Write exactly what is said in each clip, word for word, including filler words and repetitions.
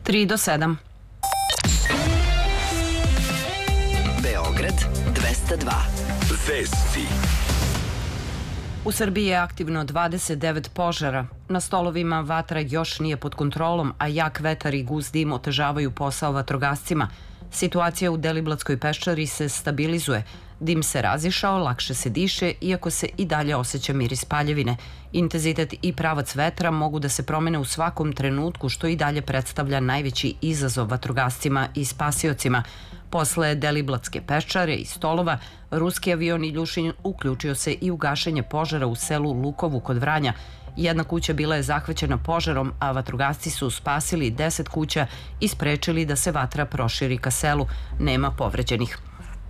tri do sedam. Beograd dvesta dva. Vesti. U Srbiji je aktivno dvadeset devet požara. Na stolovima vatra još nije pod kontrolom, a jak vetar i gust dim otežavaju posao vatrogascima. Situacija u Deliblatskoj peščari se stabilizuje. Dim se razišao, lakše se diše, iako se i dalje osjeća miris paljevine. Intenzitet i pravac vetra mogu da se promene u svakom trenutku, što i dalje predstavlja najveći izazov vatrogascima i spasiocima. Posle Deliblatske peščare i stolova, ruski avion Iljušin uključio se i u gašenje požara u selu Lukovu kod Vranja. Jedna kuća bila je zahvaćena požarom, a vatrogasci su spasili deset kuća i sprečili da se vatra proširi ka selu. Nema povređenih.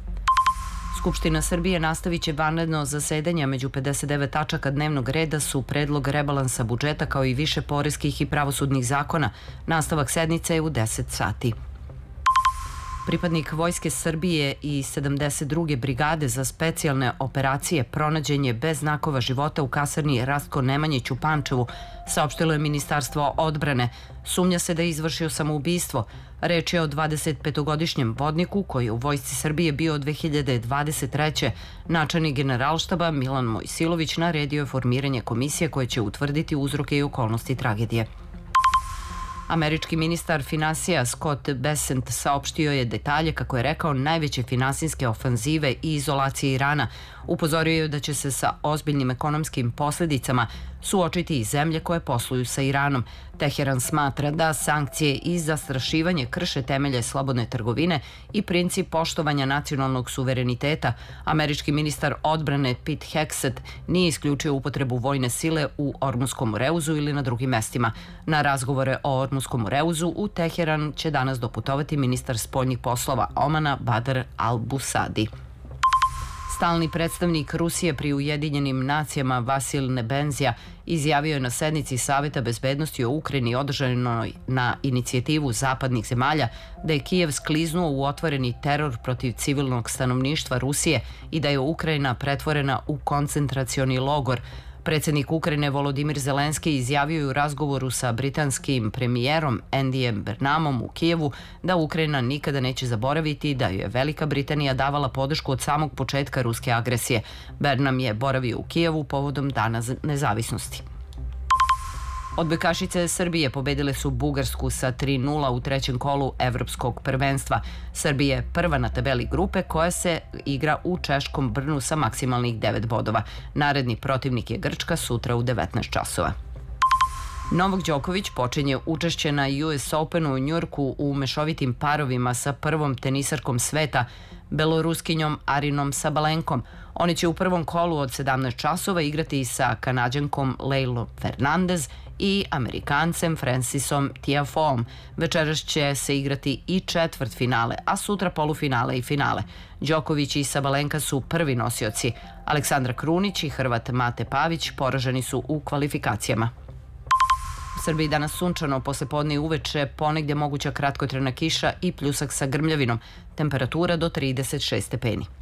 Skupština Srbije nastavit će vanredno zasedanje. Među pedeset devet tačaka dnevnog reda su predlog rebalansa budžeta kao i više poreskih i pravosudnih zakona. Nastavak sednice je u deset sati. Pripadnik Vojske Srbije i sedamdeset druge brigade za specijalne operacije pronađen je bez znakova života u kasarni Rastko Nemanjić u Pančevu, saopštilo je Ministarstvo odbrane. Sumnja se da je izvršio samoubistvo. Reč je o dvadesetpetogodišnjem vodniku koji je u Vojsci Srbije bio od dve hiljade dvadeset treće. Načelnik Generalštaba Milan Mojsilović naredio je formiranje komisije koje će utvrditi uzroke i okolnosti tragedije. Američki ministar finansija Scott Bessent saopštio je detalje, kako je rekao, najveće finansijske ofanzive i izolacije Irana. Upozorio je da će se sa ozbiljnim ekonomskim posljedicama suočiti i zemlje koje posluju sa Iranom. Teheran smatra da sankcije i zastrašivanje krše temelje slobodne trgovine i princip poštovanja nacionalnog suvereniteta. Američki ministar odbrane Pete Hegseth nije isključio upotrebu vojne sile u Ormutskom Reuzu ili na drugim mestima. Na razgovore o Ormutskom Reuzu u Teheran će danas doputovati ministar spoljnih poslova Omana Badr al-Busadi. Stalni predstavnik Rusije pri Ujedinjenim nacijama Vasil Nebenzija izjavio je na sednici Saveta bezbednosti o Ukrajini održanoj na inicijativu zapadnih zemalja da je Kijev skliznuo u otvoreni teror protiv civilnog stanovništva Rusije i da je Ukrajina pretvorena u koncentracioni logor. Predsjednik Ukrajine Volodimir Zelenski izjavio je u razgovoru sa britanskim premijerom Andyjem Burnhamom u Kijevu da Ukrajina nikada neće zaboraviti da joj je Velika Britanija davala podršku od samog početka ruske agresije. Burnham je boravio u Kijevu povodom Dana nezavisnosti. Odbojkašice Srbije pobedile su Bugarsku sa tri nula u trećem kolu evropskog prvenstva. Srbija je prva na tabeli grupe koja se igra u češkom Brnu sa maksimalnih devet bodova. Naredni protivnik je Grčka sutra u devetnaest časova. Novak Đoković počinje učešće na U S Openu u Njujorku u mešovitim parovima sa prvom tenisarkom sveta, beloruskinjom Arinom Sabalenkom. Oni će u prvom kolu od sedamnaest časova igrati sa Kanađankom Leilom Fernandez i Amerikancem Francisom Tiafoeom. Večeras će se igrati i četvrt finale, a sutra polufinale i finale. Đoković i Sabalenka su prvi nosioci. Aleksandra Krunić i Hrvat Mate Pavić poraženi su u kvalifikacijama. U Srbiji danas sunčano, posle podne i uveče ponegdje moguća kratkotrajna kiša i pljusak sa grmljavinom. Temperatura do trideset šest stepeni.